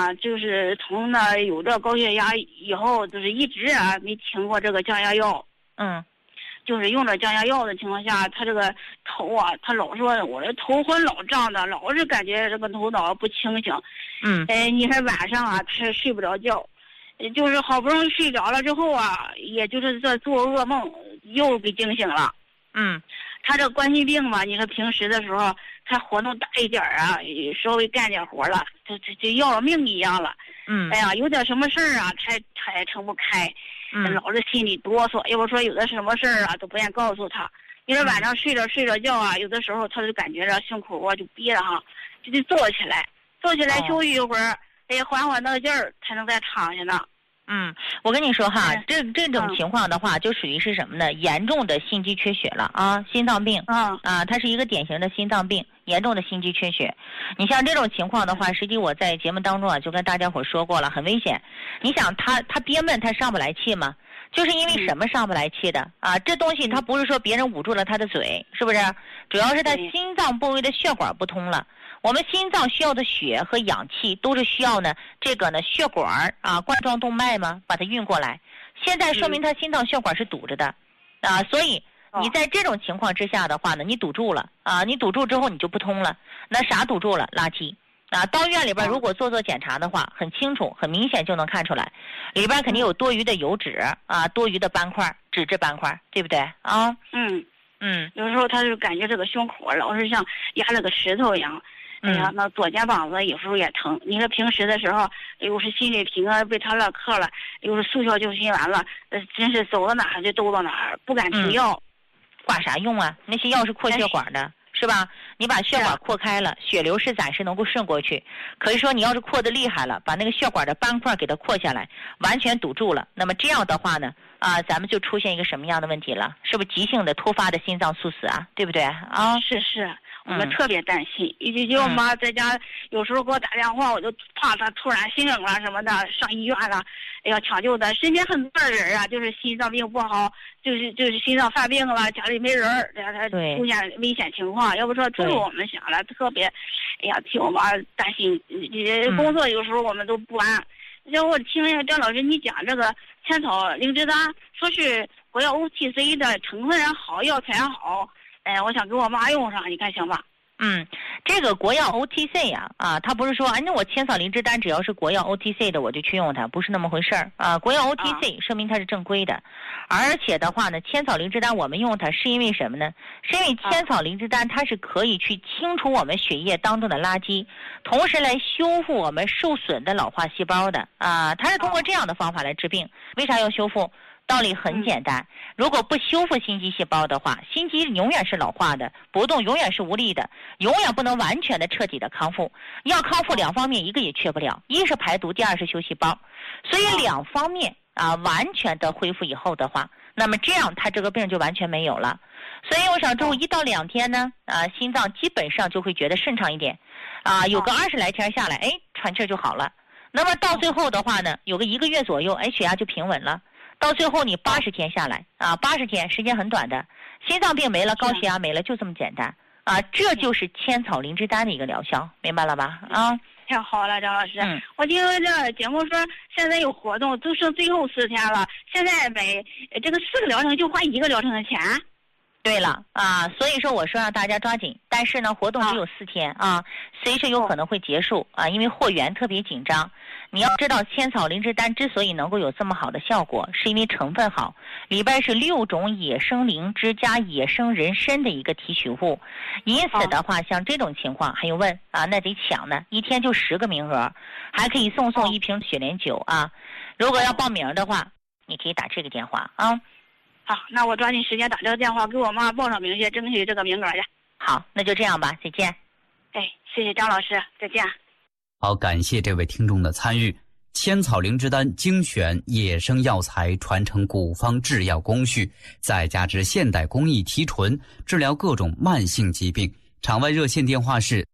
啊，就是从那有这高血压以后，就是一直啊没停过这个降压药。就是用着降压药的情况下，他这个头啊，他老说我这头昏老胀的，老是感觉这个头脑不清醒。你说晚上啊，他睡不着觉，就是好不容易睡着了之后啊，也就是在做噩梦，又给惊醒了。他这冠心病嘛，你说平时的时候他活动大一点啊，稍微干点活了，就要了命一样了。哎呀，有点什么事儿啊，他也撑不开。老是心里哆嗦，要不说有的什么事儿啊都不愿告诉他。你说晚上睡着觉啊，有的时候他就感觉着胸口啊就憋着哈，就得坐起来休息一会儿，缓缓那个劲儿才能再躺下呢。 我跟你说哈，这种情况的话，就属于是什么呢？严重的心肌缺血了啊，心脏病。它是一个典型的心脏病，严重的心肌缺血。你像这种情况的话，实际我在节目当中啊就跟大家伙说过了，很危险。你想他憋闷，他上不来气吗？就是因为什么上不来气的啊？这东西他不是说别人捂住了他的嘴，是不是？主要是他心脏部位的血管不通了。我们心脏需要的血和氧气都是需要呢，这个呢血管啊冠状动脉嘛把它运过来。现在说明他心脏血管是堵着的啊，所以你在这种情况之下的话呢，你堵住了啊，你堵住之后你就不通了。那啥堵住了？垃圾啊！到医院里边如果做检查的话，很清楚很明显就能看出来，里边肯定有多余的油脂啊，多余的斑块，脂质斑块，对不对啊？ 有时候他就感觉这个胸口老是像压了个石头一样。哎呀，那左肩膀子有时候也疼。你说平时的时候，又是心里平啊，被他勒克了，又是速效救心丸了，真是走到哪儿就兜到哪儿，不敢停药。 挂啥用啊？那些药是扩血管的，是吧？你把血管扩开了，血流是暂时能够顺过去。可是说你要是扩得厉害了，把那个血管的斑块给它扩下来，完全堵住了，那么这样的话呢，咱们就出现一个什么样的问题了？是不是急性的突发的心脏猝死啊？对不对啊？ 是。我们特别担心，就我妈在家有时候给我打电话，我就怕她突然心梗了什么的，上医院了，要抢救的。身边很多人啊，就是心脏病不好，就是心脏犯病了，家里没人，他出现危险情况。要不说这是我们想了，特别，哎呀，替我妈担心。工作有时候我们都不安。要我听张老师你讲这个千草灵芝丹，说是国药 OTC 的成分好，药材好。我想给我妈用上，你看行吧？ 这个国药 OTC 呀，它不是说那我千草灵芝丹只要是国药 OTC 的我就去用它，不是那么回事儿啊。国药 OTC 说明它是正规的，而且的话呢，千草灵芝丹我们用它是因为什么呢？是因为千草灵芝丹它是可以去清除我们血液当中的垃圾，同时来修复我们受损的老化细胞的啊。它是通过这样的方法来治病。为啥要修复？道理很简单，如果不修复心肌细胞的话，心肌永远是老化的，搏动永远是无力的，永远不能完全的彻底的康复。要康复两方面一个也缺不了，一是排毒，第二是修细胞。所以两方面完全的恢复以后的话，那么这样他这个病就完全没有了。所以我想之后1到2天呢，心脏基本上就会觉得顺畅一点，有个20来天下来，喘气就好了。那么到最后的话呢，有个1个月左右，血压就平稳了。到最后你80天下来80天时间很短的，心脏病没了，高血压没了，就这么简单这就是千草灵芝丹的一个疗效，明白了吧？ 太好了，张老师。我听这节目说现在有活动，都剩最后4天了，现在每这个4个疗程就花1个疗程的钱。 对了所以说我说让大家抓紧，但是呢活动只有4天随时有可能会结束因为货源特别紧张。你要知道千草灵芝丹之所以能够有这么好的效果，是因为成分好，里边是6种野生灵芝加野生人参的一个提取物，因此的话像这种情况还有问那得抢呢，1天就10个名额，还可以送1瓶雪莲酒如果要报名的话，你可以打这个电话好，那我抓紧时间打这个电话给我妈报上名去，争取这个名额去。 好，那就这样吧，再见。 谢谢张老师，再见。 好，感谢这位听众的参与。千草灵芝丹精选野生药材，传承古方制药工序，再加之现代工艺提纯，治疗各种慢性疾病。场外热线电话是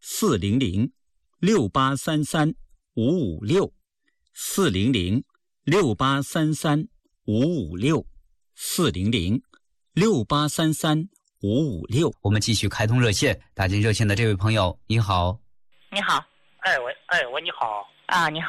400-683-556，400-683-556。我们继续开通热线，打进热线的这位朋友，你好。 你好。 喂，你好。 你好。